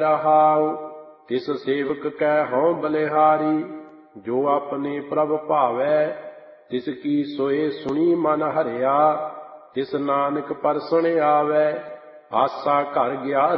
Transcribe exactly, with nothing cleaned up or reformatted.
ਰਹਾਉ। ਤਿਸ ਸੇਵਕ ਕੈ ਹਉ ਬਲਿਹਾਰੀ, ਜੋ ਆਪਣੇ ਪ੍ਰਭ ਭਾਵੈ। ਤਿਸ ਕੀ ਸੋਏ ਸੁਣੀ ਮਨ ਹਰਿਆ, ਤਿਸ ਨਾਨਕ ਪਰਸਣ ਆਵੈ। ਆਸਾ ਘਰ ਗਿਆ